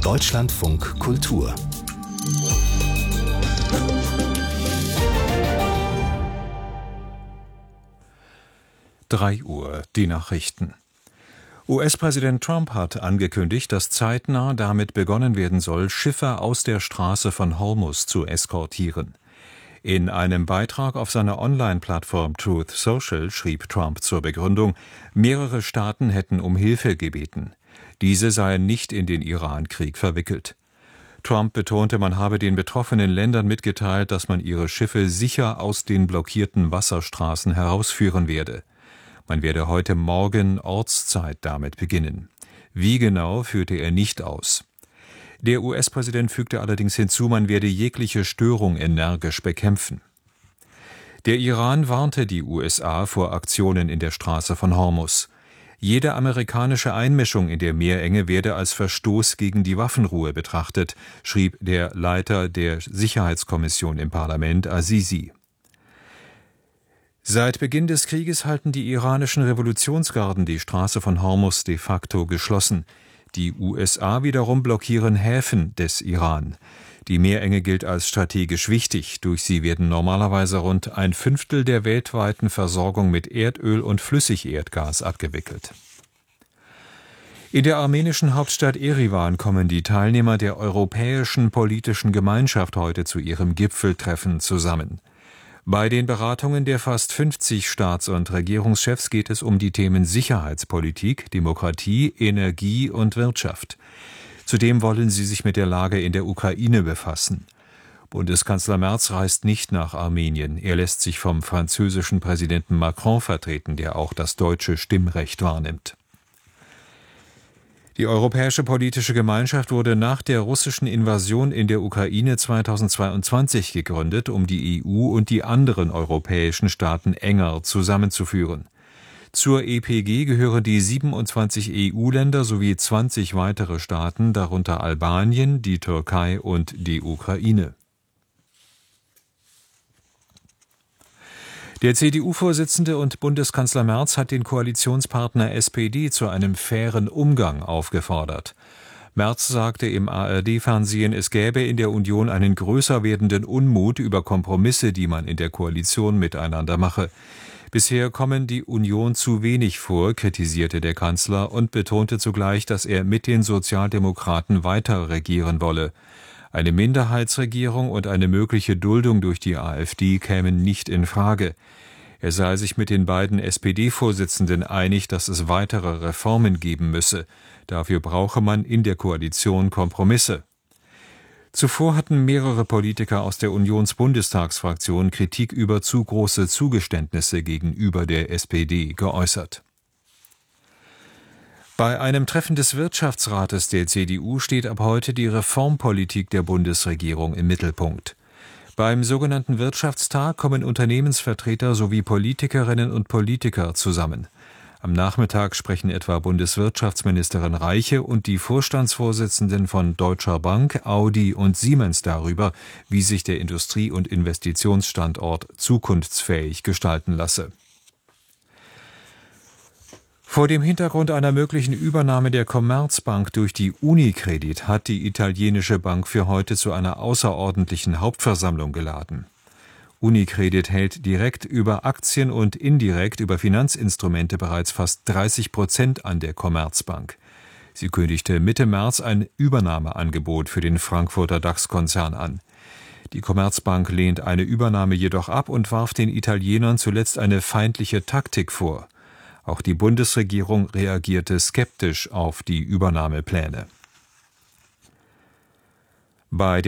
Deutschlandfunk Kultur 3 Uhr, die Nachrichten. US-Präsident Trump hat angekündigt, dass zeitnah damit begonnen werden soll, Schiffe aus der Straße von Hormuz zu eskortieren. In einem Beitrag auf seiner Online-Plattform Truth Social schrieb Trump zur Begründung, mehrere Staaten hätten um Hilfe gebeten. Diese seien nicht in den Iran-Krieg verwickelt. Trump betonte, man habe den betroffenen Ländern mitgeteilt, dass man ihre Schiffe sicher aus den blockierten Wasserstraßen herausführen werde. Man werde heute Morgen Ortszeit damit beginnen. Wie genau, führte er nicht aus. Der US-Präsident fügte allerdings hinzu, man werde jegliche Störung energisch bekämpfen. Der Iran warnte die USA vor Aktionen in der Straße von Hormuz. Jede amerikanische Einmischung in der Meerenge werde als Verstoß gegen die Waffenruhe betrachtet, schrieb der Leiter der Sicherheitskommission im Parlament, Azizi. Seit Beginn des Krieges halten die iranischen Revolutionsgarden die Straße von Hormuz de facto geschlossen. Die USA wiederum blockieren Häfen des Iran. Die Meerenge gilt als strategisch wichtig. Durch sie werden normalerweise rund 1/5 der weltweiten Versorgung mit Erdöl und Flüssigerdgas abgewickelt. In der armenischen Hauptstadt Erivan kommen die Teilnehmer der Europäischen Politischen Gemeinschaft heute zu ihrem Gipfeltreffen zusammen. Bei den Beratungen der fast 50 Staats- und Regierungschefs geht es um die Themen Sicherheitspolitik, Demokratie, Energie und Wirtschaft. Zudem wollen sie sich mit der Lage in der Ukraine befassen. Bundeskanzler Merz reist nicht nach Armenien. Er lässt sich vom französischen Präsidenten Macron vertreten, der auch das deutsche Stimmrecht wahrnimmt. Die Europäische Politische Gemeinschaft wurde nach der russischen Invasion in der Ukraine 2022 gegründet, um die EU und die anderen europäischen Staaten enger zusammenzuführen. Zur EPG gehören die 27 EU-Länder sowie 20 weitere Staaten, darunter Albanien, die Türkei und die Ukraine. Der CDU-Vorsitzende und Bundeskanzler Merz hat den Koalitionspartner SPD zu einem fairen Umgang aufgefordert. Merz sagte im ARD-Fernsehen, es gäbe in der Union einen größer werdenden Unmut über Kompromisse, die man in der Koalition miteinander mache. Bisher kommen die Union zu wenig vor, kritisierte der Kanzler und betonte zugleich, dass er mit den Sozialdemokraten weiter regieren wolle. Eine Minderheitsregierung und eine mögliche Duldung durch die AfD kämen nicht in Frage. Er sei sich mit den beiden SPD-Vorsitzenden einig, dass es weitere Reformen geben müsse. Dafür brauche man in der Koalition Kompromisse. Zuvor hatten mehrere Politiker aus der Unionsbundestagsfraktion Kritik über zu große Zugeständnisse gegenüber der SPD geäußert. Bei einem Treffen des Wirtschaftsrates der CDU steht ab heute die Reformpolitik der Bundesregierung im Mittelpunkt. Beim sogenannten Wirtschaftstag kommen Unternehmensvertreter sowie Politikerinnen und Politiker zusammen. Am Nachmittag sprechen etwa Bundeswirtschaftsministerin Reiche und die Vorstandsvorsitzenden von Deutscher Bank, Audi und Siemens darüber, wie sich der Industrie- und Investitionsstandort zukunftsfähig gestalten lasse. Vor dem Hintergrund einer möglichen Übernahme der Commerzbank durch die Unicredit hat die italienische Bank für heute zu einer außerordentlichen Hauptversammlung geladen. Unicredit hält direkt über Aktien und indirekt über Finanzinstrumente bereits fast 30% an der Commerzbank. Sie kündigte Mitte März ein Übernahmeangebot für den Frankfurter DAX-Konzern an. Die Commerzbank lehnt eine Übernahme jedoch ab und warf den Italienern zuletzt eine feindliche Taktik vor. Auch die Bundesregierung reagierte skeptisch auf die Übernahmepläne. Bei